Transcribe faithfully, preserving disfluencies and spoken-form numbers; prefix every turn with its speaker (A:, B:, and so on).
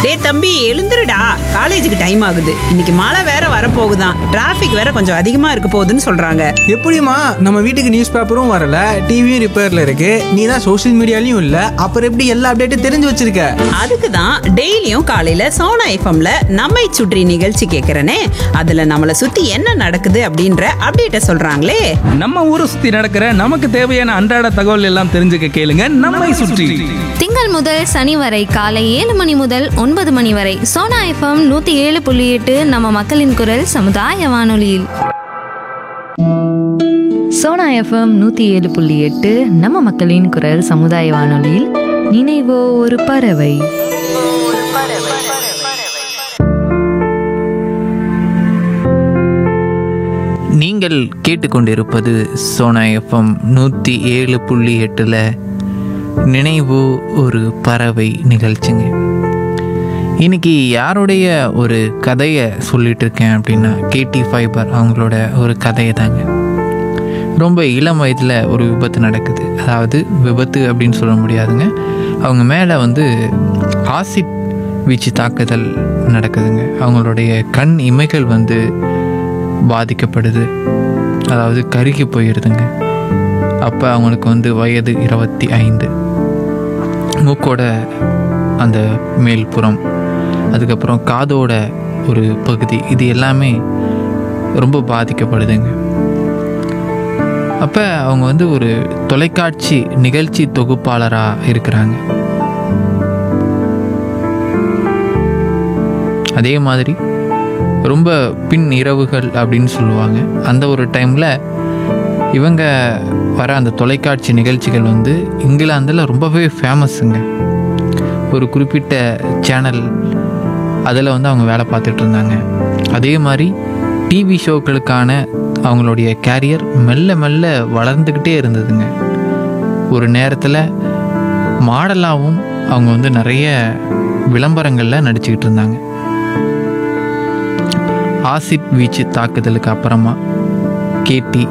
A: டேய் தம்பி எழுந்துருடா, காலேஜுக்கு டைம் ஆகுது. இன்னைக்கு மழை வேற வரப்போகுதான், டிராஃபிக் வேற கொஞ்சம் அதிகமா இருக்க போகுதுன்னு சொல்றாங்க.
B: எப்படிம்மா, நம்ம வீட்டுக்கு நியூஸ் பேப்பரும் வரல, டிவியும் ரிப்பேர்ல இருக்கு, நீ தான் சோஷியல் மீடியாலையும் இல்ல, அப்புறம் எப்படி எல்லா அப்டேட்டும் தெரிஞ்சு வச்சிருக்க?
A: அதுக்கு தான் டெய்லியும் காலையில சோனா எஃப்எம்ல நம்மை சுற்றி நிகழ்ச்சி கேட்கறனே. அதுல நம்மளை சுத்தி என்ன நடக்குது அப்படின்ற அப்டேட்ட சொல்றாங்களே.
C: நம்ம ஊரை சுத்தி நடக்கிற நமக்கு தேவையான அன்றாட தகவல் எல்லாம் தெரிஞ்சுக்க கேளுங்க நம்மை சுற்றி.
D: திங்கள் முதல் சனி வரை காலை ஏழு மணி முதல் ஒன்பது மணி வரை சோனா எஃப்எம் நூத்தி ஏழு புள்ளி எட்டு நம்ம மக்களின் குரல் சமுதாய வானொலியில்.
E: சோனா எஃப்எம் நூற்றி ஏழு புள்ளி எட்டு நம்ம மக்களின் குரல் சமுதாய வானொலியில் நினைவோ ஒரு பறவை.
F: நீங்கள் கேட்டுக்கொண்டிருப்பது சோனா எஃப்எம் நூற்றி ஏழு புள்ளி எட்டில் நினைவு ஒரு பறவை நிகழ்ச்சிங்க. இன்னைக்கு யாருடைய ஒரு கதையை சொல்லிட்டு இருக்கேன் அப்படின்னா, கேடி ஃபைபர் அவங்களோட ஒரு கதையை தாங்க. ரொம்ப இளம் வயதில் ஒரு விபத்து நடக்குது. அதாவது விபத்து அப்படின்னு சொல்ல முடியாதுங்க, அவங்க மேலே வந்து ஆசிட் வீச்சு தாக்குதல் நடக்குதுங்க. அவங்களுடைய கண் இமைகள் வந்து பாதிக்கப்படுது, அதாவது கருகி போயிடுதுங்க. அப்போ அவங்களுக்கு வந்து வயது இருபத்தி ஐந்து. மூக்கோட அந்த மேல்புறம், அதுக்கப்புறம் காதோட ஒரு பகுதி, இது எல்லாமே ரொம்ப பாதிக்கப்படுதுங்க. அப்போ அவங்க வந்து ஒரு தொலைக்காட்சி நிகழ்ச்சி தொகுப்பாளராக இருக்கிறாங்க. அதே மாதிரி ரொம்ப பின் இரவுகள் அப்படின்னு சொல்லுவாங்க, அந்த ஒரு டைமில் இவங்க வர அந்த தொலைக்காட்சி நிகழ்ச்சிகள் வந்து இங்கிலாந்தில் ரொம்பவே ஃபேமஸுங்க. ஒரு குறிப்பிட்ட சேனல் அதில் வந்து அவங்க வேலை பார்த்துட்டு இருந்தாங்க. அதே மாதிரி டிவி ஷோக்களுக்கான அவங்களுடைய கேரியர் மெல்ல மெல்ல வளர்ந்துக்கிட்டே இருந்ததுங்க. ஒரு நேரத்தில் மாடலாகவும் அவங்க வந்து நிறைய விளம்பரங்களில் நடிச்சுக்கிட்டு இருந்தாங்க. ஆசிட் வீச்சு தாக்குதலுக்கு அப்புறமா கேடி